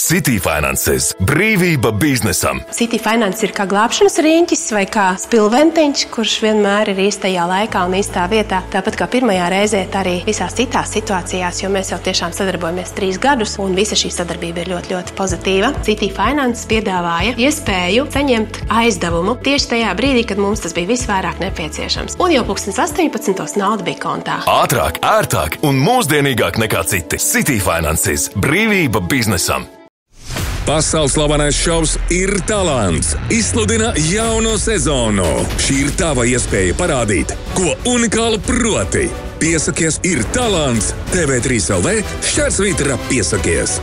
City Finances. Brīvība biznesam. City Finance ir kā glābšanas riņķis vai kā spilventiņš, kurš vienmēr ir īstajā laikā un īstā vietā. Tāpat kā pirmajā reizē, tā arī visās citās situācijās, jo mēs jau tiešām sadarbojamies 3 gadus un visa šī sadarbība ir ļoti, ļoti pozitīva. City Finance piedāvāja iespēju saņemt aizdevumu tieši tajā brīdī, kad mums tas bija visvairāk nepieciešams. Un jau 18. nauda bija kontā. Ātrāk, ērtāk un mūsdienīgāk nekā citi. City Finances. Brīvība biznesam. Pasaules slavenais šovs Ir talants izsludina jauno sezonu. Šī ir tava iespēja parādīt, ko unikālu proti. Piesakies Ir talants TV3 LV /, piesakies.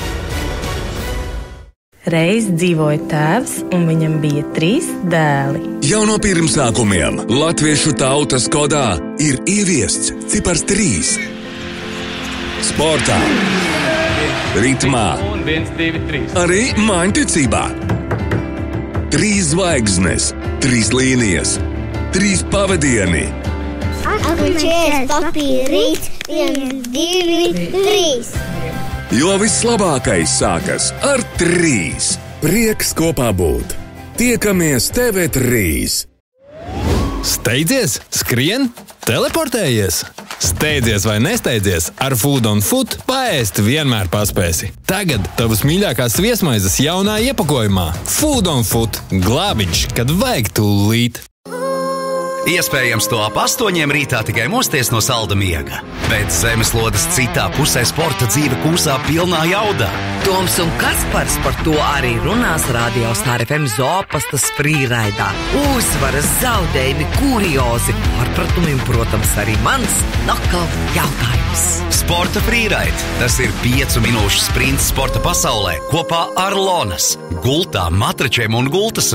Reiz dzīvoja tēvs, un viņam bija 3 dēli. Jau no pirmsākumiem latviešu tautas kodā ir ieviests cipars 3. Sportā, ritmā, arī mājiņticībā. 3 zvaigznes, 3 līnijas, 3 pavadieni. Apčēs, papīra, rīt, 1, 2, 3. Jo vislabākais sākas ar 3. Prieks kopā būt. Tiekamies TV3. Steidzies, skrien, teleportējies. Steidzies vai nesteidzies, ar Food on Food paēst vienmēr paspēsi. Tagad tavas mīļākās viesmaizes jaunā iepakojumā. Food on Food – glābiņš, kad vajag tūlīt. Iespējams, to ap 8 rītā tikai mosties no salda miega. Bet zemeslodes citā pusē sporta dzīve kūsā pilnā jaudā. Toms un Kaspars par to arī runās Radio Star FM Zopastas frīraidā. Uzvaras, zaudējumi, kuriozi, pārpratumi un, protams, arī mans nokal jautājums. Sporta frīraid. Tas ir 5 minūšu sprints sporta pasaulē kopā ar Lonas, gultām, matračiem un gultas